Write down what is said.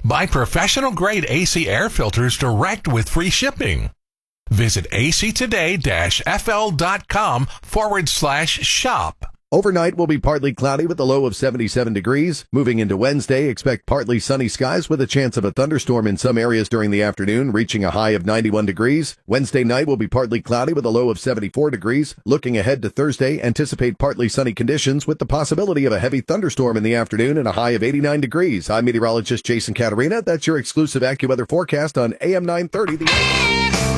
Buy professional-grade AC air filters direct with free shipping. Visit actoday-fl.com/shop. Overnight will be partly cloudy with a low of 77 degrees. Moving into Wednesday, expect partly sunny skies with a chance of a thunderstorm in some areas during the afternoon, reaching a high of 91 degrees. Wednesday night will be partly cloudy with a low of 74 degrees. Looking ahead to Thursday, anticipate partly sunny conditions with the possibility of a heavy thunderstorm in the afternoon and a high of 89 degrees. I'm meteorologist Jason Caterina. That's your exclusive AccuWeather forecast on AM 930.